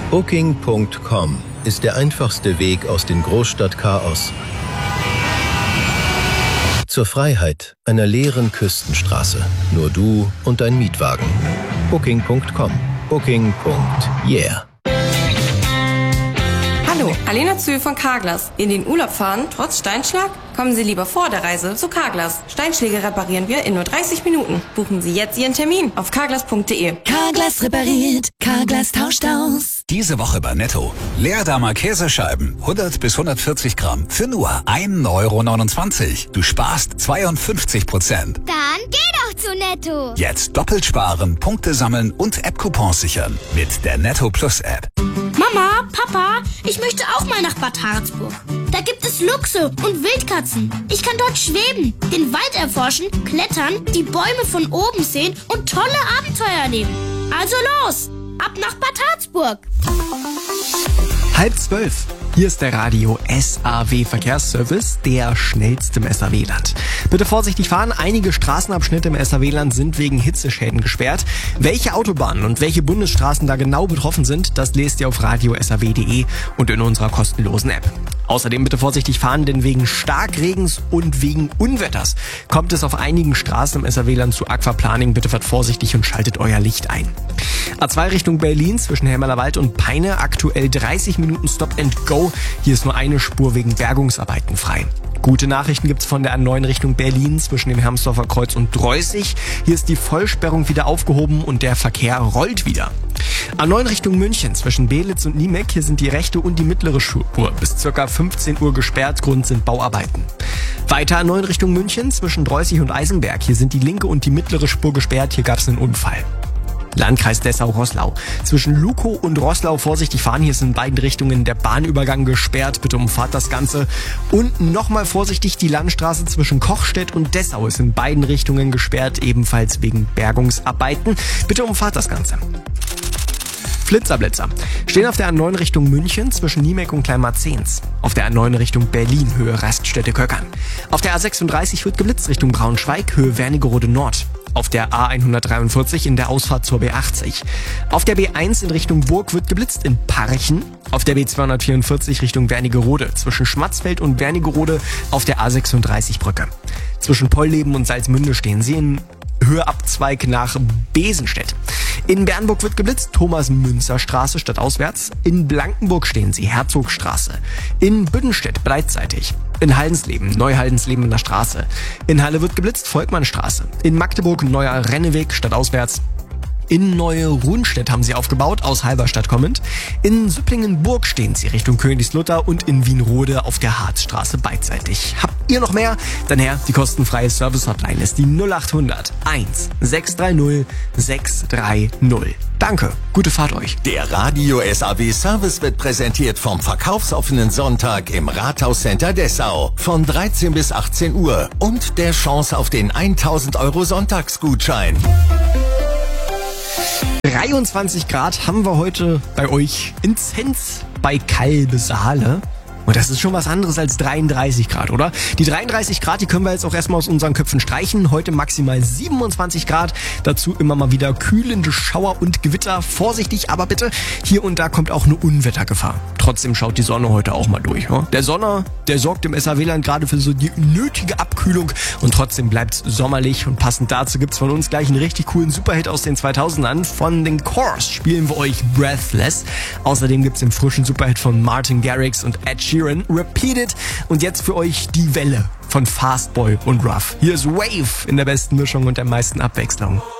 Booking.com ist der einfachste Weg aus dem Großstadtchaos zur Freiheit einer leeren Küstenstraße. Nur du und dein Mietwagen. Booking.com. Booking.yeah. Hallo, Alena Zühl von Carglass. In den Urlaub fahren, trotz Steinschlag? Kommen Sie lieber vor der Reise zu Carglass. Steinschläge reparieren wir in nur 30 Minuten. Buchen Sie jetzt Ihren Termin auf carglass.de. Carglass repariert, Carglass tauscht aus. Diese Woche bei Netto. Leerdammer Käsescheiben, 100 bis 140 Gramm, für nur 1,29 €. Du sparst 52%. Dann geh doch zu Netto. Jetzt doppelt sparen, Punkte sammeln und App-Coupons sichern mit der Netto Plus App. Mama, Papa, ich möchte auch mal nach Bad Harzburg. Da gibt es Luchse und Wildkatzen. Ich kann dort schweben, den Wald erforschen, klettern, die Bäume von oben sehen und tolle Abenteuer erleben. Also los, ab nach Bad Harzburg. 11:30. Hier ist der Radio SAW Verkehrsservice, der schnellste im SAW-Land. Bitte vorsichtig fahren, einige Straßenabschnitte im SAW-Land sind wegen Hitzeschäden gesperrt. Welche Autobahnen und welche Bundesstraßen da genau betroffen sind, das lest ihr auf radio.saw.de und in unserer kostenlosen App. Außerdem bitte vorsichtig fahren, denn wegen Starkregens und wegen Unwetters kommt es auf einigen Straßen im SAW-Land zu Aquaplaning. Bitte fahrt vorsichtig und schaltet euer Licht ein. A2 Richtung Berlin zwischen Helmerlerwald und Peine, aktuell 30 Minuten Stop and Go. Hier ist nur eine Spur wegen Bergungsarbeiten frei. Gute Nachrichten gibt's von der A9 Richtung Berlin zwischen dem Hermsdorfer Kreuz und Dreußig. Hier ist die Vollsperrung wieder aufgehoben und der Verkehr rollt wieder. A9 Richtung München zwischen Belitz und Niemek. Hier sind die rechte und die mittlere Spur bis ca. 15 Uhr gesperrt. Grund sind Bauarbeiten. Weiter A9 Richtung München zwischen Dreußig und Eisenberg. Hier sind die linke und die mittlere Spur gesperrt. Hier gab's einen Unfall. Landkreis Dessau-Roßlau. Zwischen Lukow und Roßlau vorsichtig fahren. Hier ist in beiden Richtungen der Bahnübergang gesperrt. Bitte umfahrt das Ganze. Und nochmal vorsichtig, die Landstraße zwischen Kochstedt und Dessau ist in beiden Richtungen gesperrt, ebenfalls wegen Bergungsarbeiten. Bitte umfahrt das Ganze. Blitzerblitzer. Stehen auf der A9 Richtung München zwischen Niemek und Kleinmarzens. Auf der A9 Richtung Berlin, Höhe Raststätte-Köckern. Auf der A36 wird geblitzt Richtung Braunschweig, Höhe Wernigerode Nord. Auf der A143 in der Ausfahrt zur B80. Auf der B1 in Richtung Burg wird geblitzt in Parchen. Auf der B244 Richtung Wernigerode zwischen Schmatzfeld und Wernigerode auf der A36-Brücke. Zwischen Polleben und Salzmünde stehen sie in Höheabzweig nach Besenstedt. In Bernburg wird geblitzt, Thomas-Münzer-Straße stadtauswärts. In Blankenburg stehen sie, Herzogstraße. In Büdenstedt beidseitig. In Haldensleben, Neuhaldensleben in der Straße. In Halle wird geblitzt, Volkmannstraße. In Magdeburg, Neuer Renneweg stadtauswärts. In Neue Rundstedt haben sie aufgebaut, aus Halberstadt kommend. In Süpplingenburg stehen sie Richtung Königslutter und in Wienrode auf der Harzstraße beidseitig. Habt ihr noch mehr? Dann her, die kostenfreie Service-Hotline ist die 0800 1 630 630. Danke, gute Fahrt euch. Der Radio SAW Service wird präsentiert vom verkaufsoffenen Sonntag im Rathauscenter Dessau von 13 bis 18 Uhr und der Chance auf den 1000 € Sonntagsgutschein. 23 Grad haben wir heute bei euch in Zenz bei Kalbe-Saale. Und das ist schon was anderes als 33 Grad, oder? Die 33 Grad, die können wir jetzt auch erstmal aus unseren Köpfen streichen. Heute maximal 27 Grad. Dazu immer mal wieder kühlende Schauer und Gewitter. Vorsichtig, aber bitte, hier und da kommt auch eine Unwettergefahr. Trotzdem schaut die Sonne heute auch mal durch. Ja? Der Sonne, der sorgt im SAW-Land gerade für so die nötige Abkühlung. Und trotzdem bleibt's sommerlich. Und passend dazu gibt's von uns gleich einen richtig coolen Superhit aus den 2000ern. Von den Corrs spielen wir euch Breathless. Außerdem gibt's den frischen Superhit von Martin Garrix und Ed Sheeran, Repeated. Und jetzt für euch die Welle von Fastboy und Ruff. Hier ist Wave in der besten Mischung und der meisten Abwechslung.